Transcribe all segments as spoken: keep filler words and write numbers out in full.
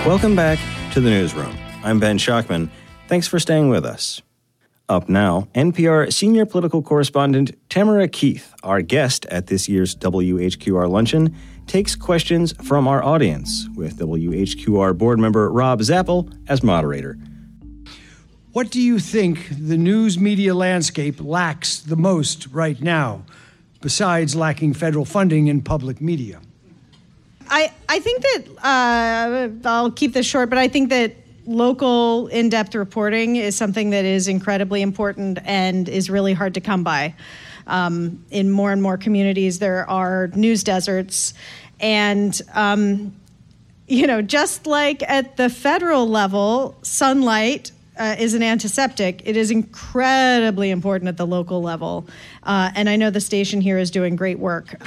Welcome back to the newsroom. I'm Ben Schachman. Thanks for staying with us. Up now, N P R senior political correspondent Tamara Keith, our guest at this year's W H Q R luncheon, takes questions from our audience, with W H Q R board member Rob Zappel as moderator. What do you think the news media landscape lacks the most right now, besides lacking federal funding in public media? I, I think that, uh, I'll keep this short, but I think that local in-depth reporting is something that is incredibly important and is really hard to come by. Um, in more and more communities, there are news deserts. And, um, you know, just like at the federal level, sunlight uh, is an antiseptic. It is incredibly important at the local level. Uh, and I know the station here is doing great work.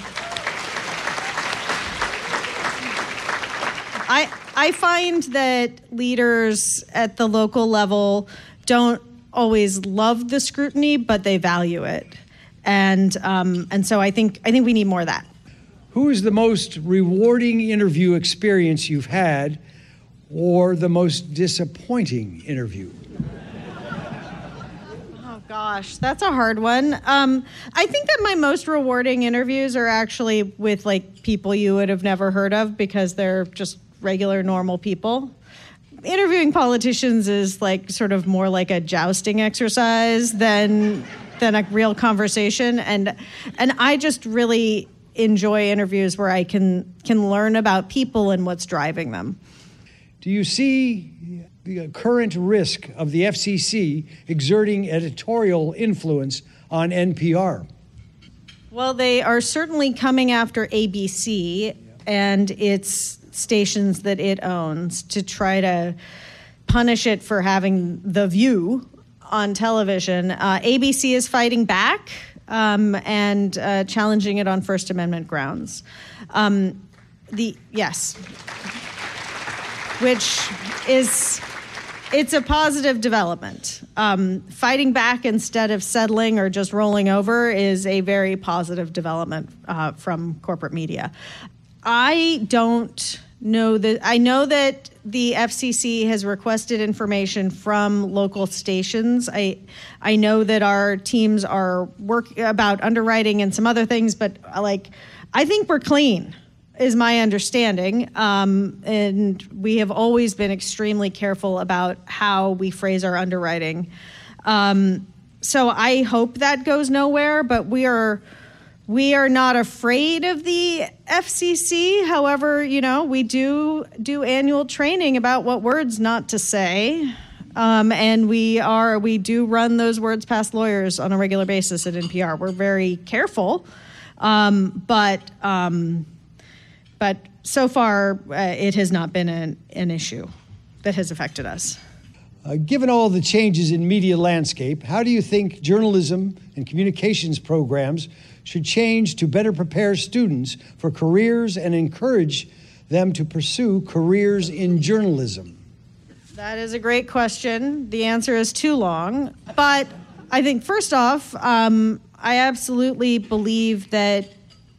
I I find that leaders at the local level don't always love the scrutiny, but they value it, and um, and so I think I think we need more of that. Who is the most rewarding interview experience you've had, or the most disappointing interview? Oh gosh, that's a hard one. Um, I think that my most rewarding interviews are actually with like people you would have never heard of because they're just regular, normal people. Interviewing politicians is like sort of more like a jousting exercise than than a real conversation, and and I just really enjoy interviews where I can can learn about people and what's driving them. Do you see the current risk of the F C C exerting editorial influence on N P R? Well, they are certainly coming after A B C and its stations that it owns to try to punish it for having The View on television. Uh, A B C is fighting back um, and uh, challenging it on First Amendment grounds. Um, the yes, which is it's a positive development. Um, fighting back instead of settling or just rolling over is a very positive development uh, from corporate media. I don't know that. I know that the F C C has requested information from local stations. I I know that our teams are work about underwriting and some other things, but like I think we're clean, is my understanding. Um, and we have always been extremely careful about how we phrase our underwriting. Um, so I hope that goes nowhere, but we are we are not afraid of the F C C. However, you know, we do do annual training about what words not to say. Um, and we are we do run those words past lawyers on a regular basis at N P R. We're very careful, um, but um, but so far uh, it has not been an, an issue that has affected us. Uh, given all the changes in media landscape, how do you think journalism and communications programs should change to better prepare students for careers and encourage them to pursue careers in journalism? That is a great question. The answer is too long. But I think, first off, um, I absolutely believe that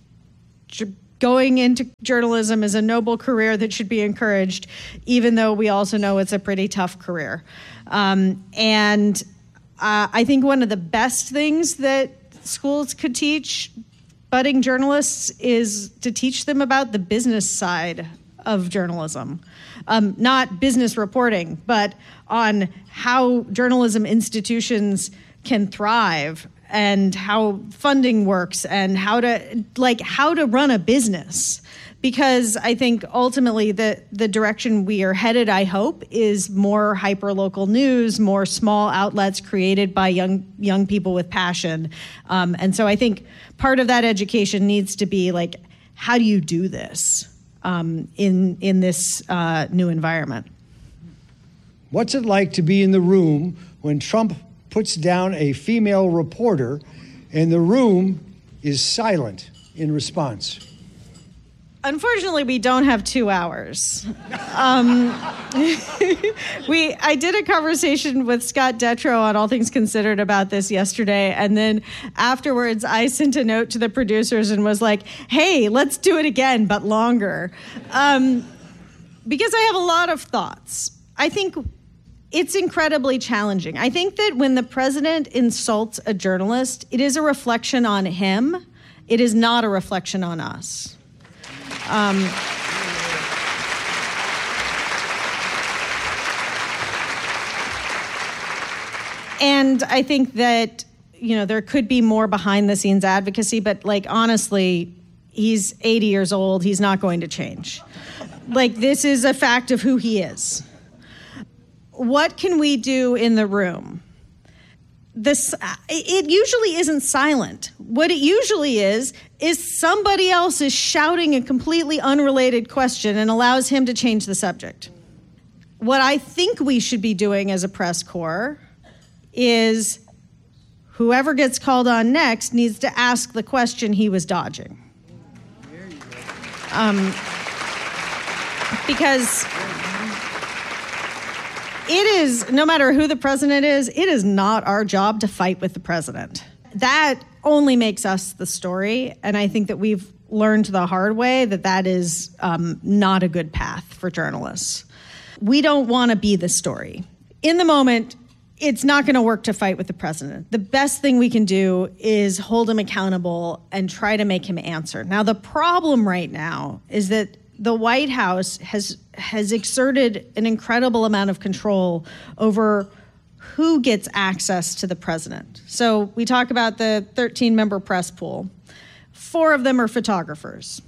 j- going into journalism is a noble career that should be encouraged, even though we also know it's a pretty tough career. Um, and uh, I think one of the best things that schools could teach budding journalists is to teach them about the business side of journalism. Um, not business reporting, but on how journalism institutions can thrive and how funding works and how to like how to run a business. Because I think ultimately the, the direction we are headed, I hope, is more hyper-local news, more small outlets created by young young people with passion. Um, and so I think part of that education needs to be like, how do you do this um, in, in this uh, new environment? What's it like to be in the room when Trump puts down a female reporter and the room is silent in response? Unfortunately, we don't have two hours. Um, we I did a conversation with Scott Detrow on All Things Considered about this yesterday, and then afterwards I sent a note to the producers and was like, hey, let's do it again, but longer. Um, because I have a lot of thoughts. I think it's incredibly challenging. I think that when the president insults a journalist, it is a reflection on him. It is not a reflection on us. Um, and I think that, you know, there could be more behind the scenes advocacy, but like, honestly, he's eighty years old. He's not going to change. Like, this is a fact of who he is. What can we do in the room? This, it usually isn't silent. What it usually is, is somebody else is shouting a completely unrelated question and allows him to change the subject. What I think we should be doing as a press corps is whoever gets called on next needs to ask the question he was dodging. Um, because it is, no matter who the president is, it is not our job to fight with the president. That only makes us the story, and I think that we've learned the hard way that that is um, not a good path for journalists. We don't want to be the story. In the moment, it's not going to work to fight with the president. The best thing we can do is hold him accountable and try to make him answer. Now, the problem right now is that the White House has has exerted an incredible amount of control over who gets access to the president. So we talk about the thirteen-member press pool. Four of them are photographers.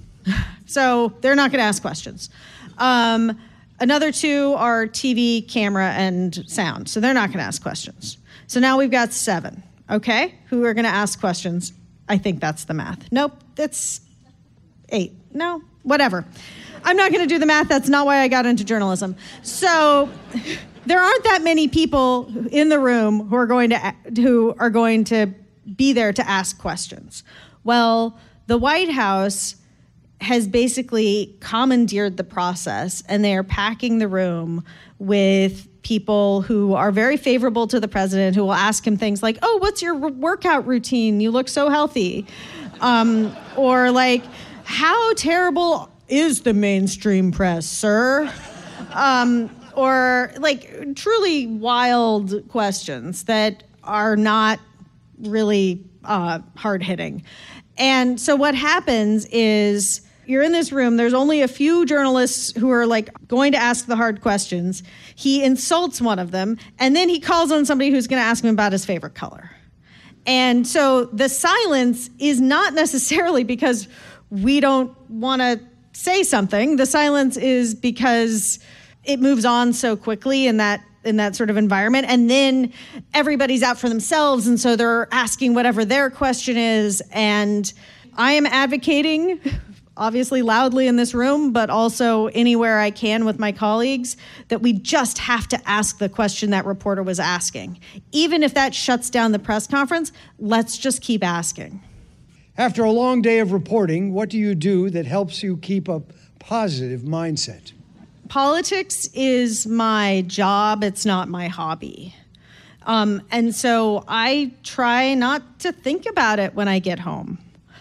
So they're not going to ask questions. Um, another two are T V, camera, and sound. So they're not going to ask questions. So now we've got seven, okay, who are going to ask questions. I think that's the math. Nope, that's eight. No, whatever. I'm not going to do the math. That's not why I got into journalism. So there aren't that many people in the room who are going to who are going to be there to ask questions. Well, the White House has basically commandeered the process, and they are packing the room with people who are very favorable to the president, who will ask him things like, "Oh, what's your workout routine? You look so healthy," um, or like, "How terrible is the mainstream press, sir?" Um, or like truly wild questions that are not really uh, hard-hitting. And so what happens is you're in this room, there's only a few journalists who are like going to ask the hard questions. He insults one of them, and then he calls on somebody who's going to ask him about his favorite color. And so the silence is not necessarily because we don't want to say something. The silence is because it moves on so quickly in that in that sort of environment. And then everybody's out for themselves, and so they're asking whatever their question is. And I am advocating, obviously loudly in this room, but also anywhere I can with my colleagues, that we just have to ask the question that reporter was asking. Even if that shuts down the press conference, let's just keep asking. After a long day of reporting, what do you do that helps you keep a positive mindset? Politics is my job. It's not my hobby. Um, and so I try not to think about it when I get home.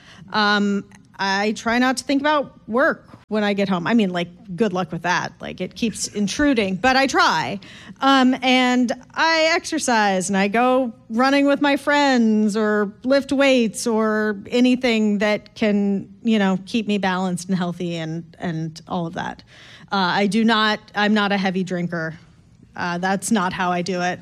Um, I try not to think about work when I get home. I mean, like, good luck with that. Like, it keeps intruding, but I try. Um, and I exercise, and I go running with my friends or lift weights or anything that can, you know, keep me balanced and healthy and, and all of that. Uh, I do not, I'm not a heavy drinker. Uh, that's not how I do it.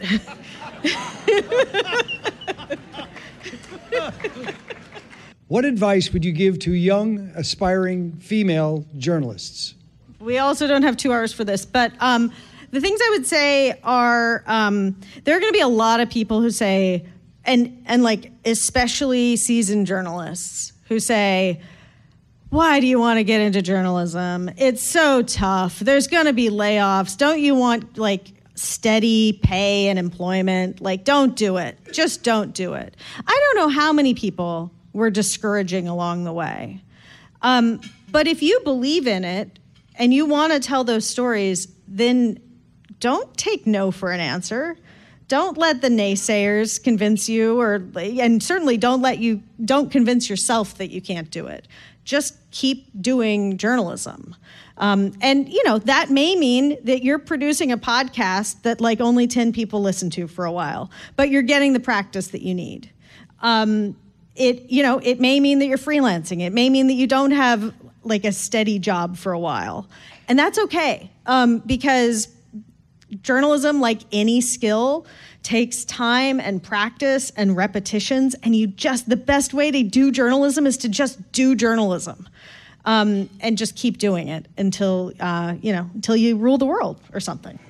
What advice would you give to young, aspiring female journalists? We also don't have two hours for this, but um, the things I would say are, um, there are going to be a lot of people who say, and and like especially seasoned journalists who say, why do you want to get into journalism? It's so tough. There's going to be layoffs. Don't you want like steady pay and employment? Like, don't do it. Just don't do it. I don't know how many people we're discouraging along the way. Um, but if you believe in it and you want to tell those stories, then don't take no for an answer. Don't let the naysayers convince you, or and certainly don't let you don't convince yourself that you can't do it. Just keep doing journalism. Um, and, you know, that may mean that you're producing a podcast that like only ten people listen to for a while, but you're getting the practice that you need. Um, it, you know, it may mean that you're freelancing. It may mean that you don't have like a steady job for a while. And that's okay, um, because journalism, like any skill, takes time and practice and repetitions. And you just, the best way to do journalism is to just do journalism. Um, and just keep doing it until, uh, you know, until you rule the world or something.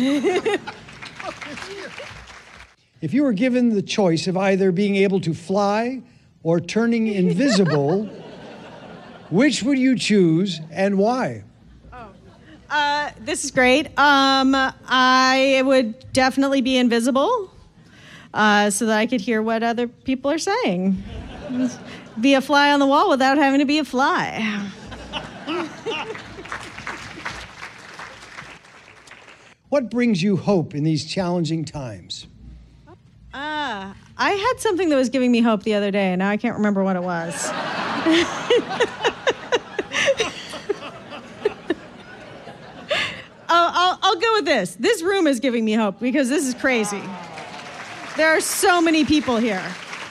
If you were given the choice of either being able to fly or turning invisible, which would you choose and why? Oh, uh, this is great. Um, I would definitely be invisible uh, so that I could hear what other people are saying. Be a fly on the wall without having to be a fly. What brings you hope in these challenging times? Ah, uh, I had something that was giving me hope the other day, and now I can't remember what it was. I'll, I'll go with this. This room is giving me hope because this is crazy. There are so many people here.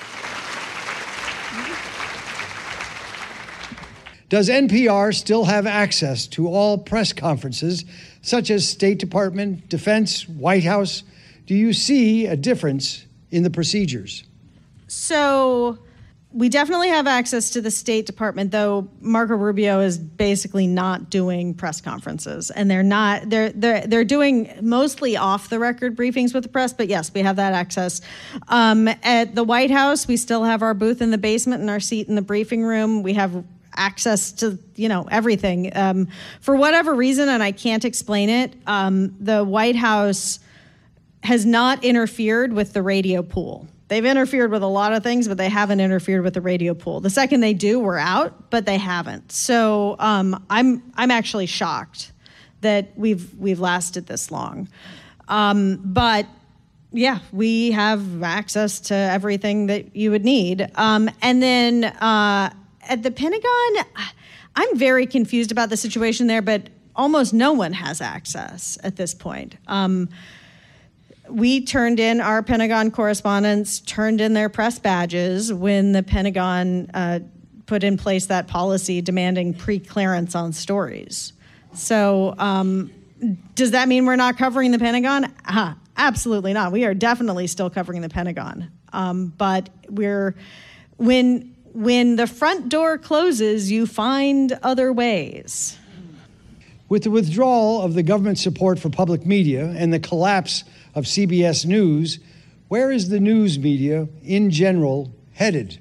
Does N P R still have access to all press conferences, such as State Department, Defense, White House? Do you see a difference in the procedures? So we definitely have access to the State Department, though Marco Rubio is basically not doing press conferences, and they're not they're they're they're doing mostly off the record briefings with the press. But yes, we have that access. Um, at the White House, we still have our booth in the basement and our seat in the briefing room. We have access to, you know, everything. Um, for whatever reason, and I can't explain it, um, the White House has not interfered with the radio pool. They've interfered with a lot of things, but they haven't interfered with the radio pool. The second they do, we're out, but they haven't. So um, I'm I'm actually shocked that we've we've lasted this long. Um, but yeah, we have access to everything that you would need. Um, and then uh, at the Pentagon, I'm very confused about the situation there, but almost no one has access at this point. Um, we turned in, our Pentagon correspondents turned in their press badges when the Pentagon uh, put in place that policy demanding pre-clearance on stories. So um, does that mean we're not covering the Pentagon? Uh, absolutely not. We are definitely still covering the Pentagon. Um, but we're when when the front door closes, you find other ways. With the withdrawal of the government support for public media and the collapse of C B S News, where is the news media in general headed?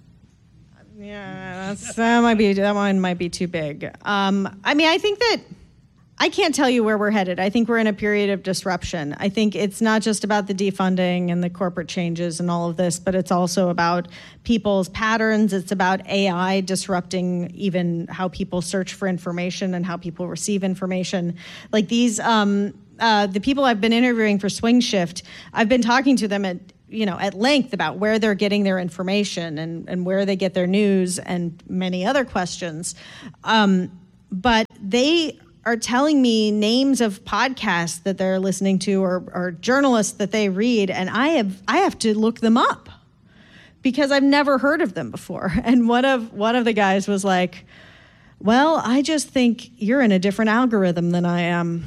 Yeah, that's, that might be that one might be too big. Um, I mean, I think that I can't tell you where we're headed. I think we're in a period of disruption. I think it's not just about the defunding and the corporate changes and all of this, but it's also about people's patterns. It's about A I disrupting even how people search for information and how people receive information. Like these, um, uh, the people I've been interviewing for Swing Shift, I've been talking to them at you know, at length about where they're getting their information and, and where they get their news and many other questions. Um, but they are telling me names of podcasts that they're listening to or, or journalists that they read, and I have I have to look them up because I've never heard of them before. And one of one of the guys was like, well, I just think you're in a different algorithm than I am.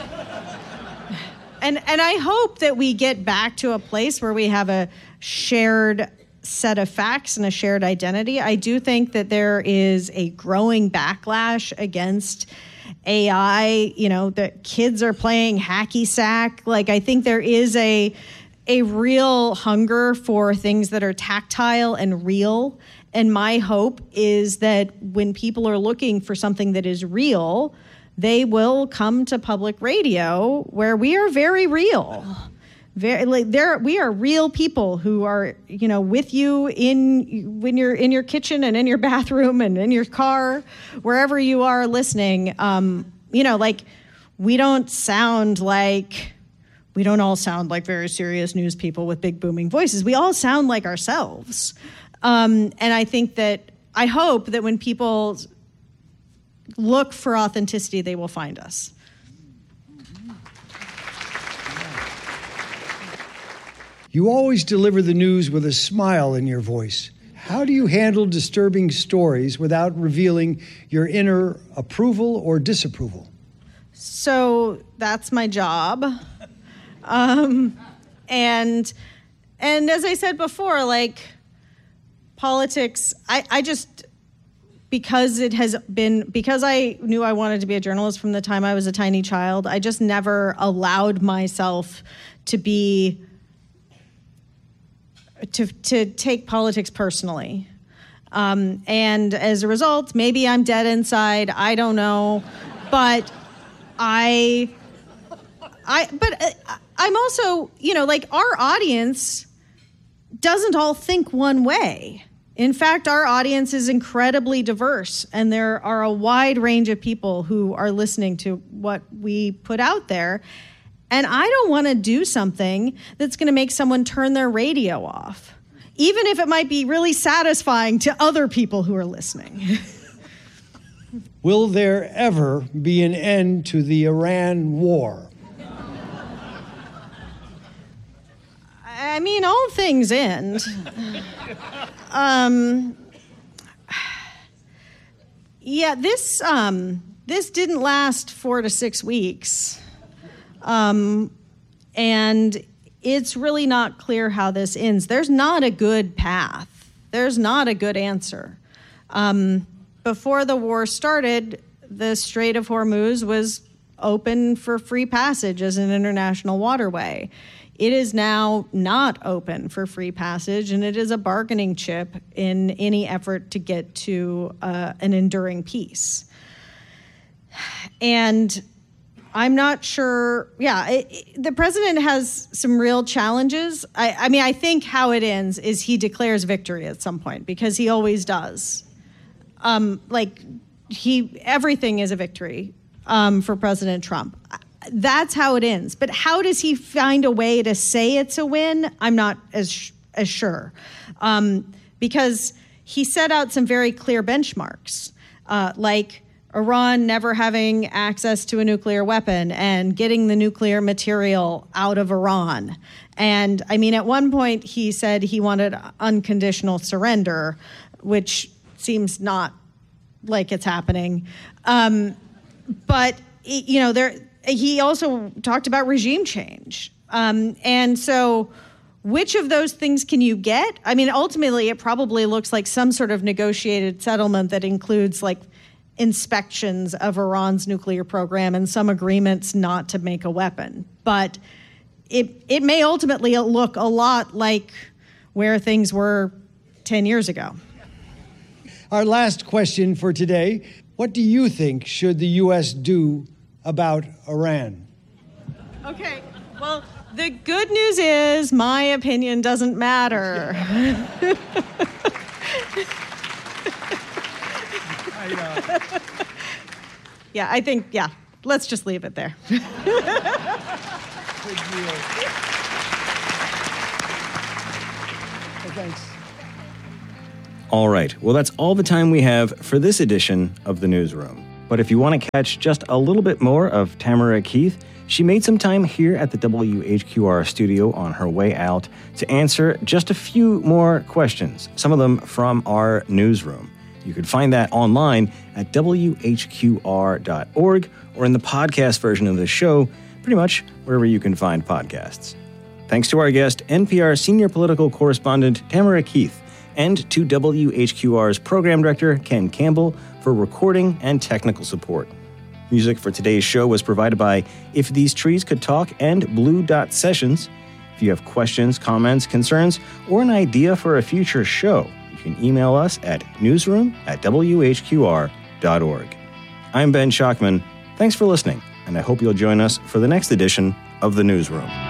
And and I hope that we get back to a place where we have a shared set of facts and a shared identity. I do think that there is a growing backlash against A I. You know, the kids are playing hacky sack. Like, I think there is a a real hunger for things that are tactile and real. And my hope is that when people are looking for something that is real, they will come to public radio where we are very real. Very, like, there, we are real people who are, you know, with you in when you're in your kitchen and in your bathroom and in your car, wherever you are listening. Um, you know, like we don't sound like we don't all sound like very serious news people with big booming voices. We all sound like ourselves, um, and I think that I hope that when people look for authenticity, they will find us. You always deliver the news with a smile in your voice. How do you handle disturbing stories without revealing your inner approval or disapproval? So that's my job. Um, and and as I said before, like politics, I, I just, because it has been, because I knew I wanted to be a journalist from the time I was a tiny child, I just never allowed myself to be, to to take politics personally. Um, and as a result, maybe I'm dead inside, I don't know, but I, I, but uh, I'm also, you know, like our audience doesn't all think one way. In fact, our audience is incredibly diverse, and there are a wide range of people who are listening to what we put out there. And I don't want to do something that's going to make someone turn their radio off, even if it might be really satisfying to other people who are listening. Will there ever be an end to the Iran war? I mean, all things end. Um, yeah, this um, this didn't last four to six weeks. Um, and it's really not clear how this ends. There's not a good path. There's not a good answer. Um, before the war started, the Strait of Hormuz was open for free passage as an international waterway. It is now not open for free passage, and it is a bargaining chip in any effort to get to uh, an enduring peace. And I'm not sure, yeah, it, it, the president has some real challenges. I, I mean, I think how it ends is he declares victory at some point, because he always does. Um, like, he, everything is a victory um, for President Trump. That's how it ends. But how does he find a way to say it's a win? I'm not as as sure. Um, because he set out some very clear benchmarks, uh, like Iran never having access to a nuclear weapon and getting the nuclear material out of Iran. And I mean, at one point he said he wanted unconditional surrender, which seems not like it's happening. Um, but, you know, there... He also talked about regime change. Um, and so which of those things can you get? I mean, ultimately, it probably looks like some sort of negotiated settlement that includes like inspections of Iran's nuclear program and some agreements not to make a weapon. But it it may ultimately look a lot like where things were ten years ago. Our last question for today. What do you think should the U S do about Iran? Okay, well, the good news is my opinion doesn't matter. Yeah, I think, yeah, let's just leave it there. Well, thanks. All right, well, that's all the time we have for this edition of The Newsroom. But if you want to catch just a little bit more of Tamara Keith, she made some time here at the W H Q R studio on her way out to answer just a few more questions, some of them from our newsroom. You can find that online at W H Q R dot org or in the podcast version of the show, pretty much wherever you can find podcasts. Thanks to our guest, N P R senior political correspondent Tamara Keith, and to W H Q R's program director, Ken Campbell, for recording and technical support. Music for today's show was provided by If These Trees Could Talk and Blue Dot Sessions. If you have questions, comments, concerns, or an idea for a future show, you can email us at newsroom at W H Q R dot org. I'm Ben Schachtman. Thanks for listening, and I hope you'll join us for the next edition of The Newsroom.